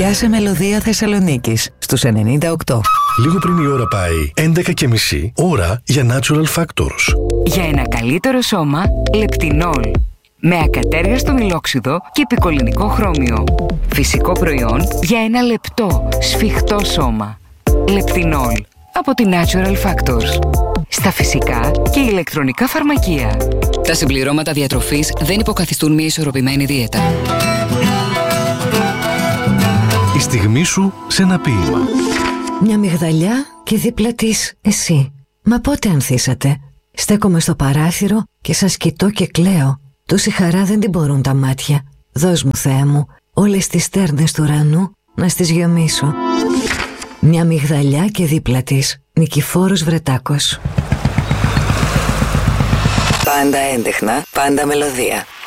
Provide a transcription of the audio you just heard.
Πιάσε μελωδία Θεσσαλονίκης στους 98. Λίγο πριν η ώρα πάει 11:30, ώρα για Natural Factors. Για ένα καλύτερο σώμα, Λεπτινόλ. Με ακατέργαστο μιλόξιδο και επικολληνικό χρώμιο. Φυσικό προϊόν για ένα λεπτό, σφιχτό σώμα. Λεπτινόλ. Από τη Natural Factors. Στα φυσικά και ηλεκτρονικά φαρμακεία. Τα συμπληρώματα διατροφής δεν υποκαθιστούν μια ισορροπημένη δίαιτα. Η στιγμή σου σε ένα ποίημα. Μια μυγδαλιά και δίπλα της εσύ. Μα πότε ανθίσατε? Στέκομαι στο παράθυρο και σας κοιτώ και κλαίω. Τόση χαρά δεν την μπορούν τα μάτια. Δώσ' μου, Θεέ μου, όλες τις στέρνες του ουρανού να στις γεμίσω. Μια μυγδαλιά και δίπλα της Νικηφόρος Βρετάκος. Πάντα έντεχνα, πάντα μελωδία.